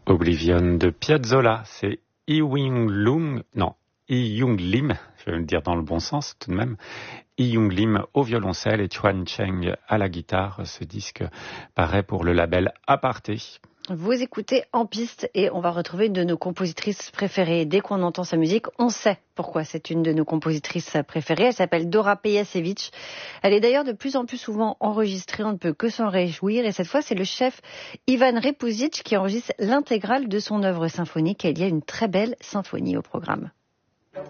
Oblivion de Piazzolla, c'est Yi-Young Lim, je vais le dire dans le bon sens tout de même, Yi-Young Lim au violoncelle et Chuan Cheng à la guitare. Ce disque paraît pour le label Aparté. Vous écoutez En Piste et on va retrouver une de nos compositrices préférées. Dès qu'on entend sa musique, on sait pourquoi c'est une de nos compositrices préférées. Elle s'appelle Dora Pejacevic. Elle est d'ailleurs de plus en plus souvent enregistrée, on ne peut que s'en réjouir. Et cette fois, c'est le chef Ivan Repuzic qui enregistre l'intégrale de son œuvre symphonique. Et il y a une très belle symphonie au programme.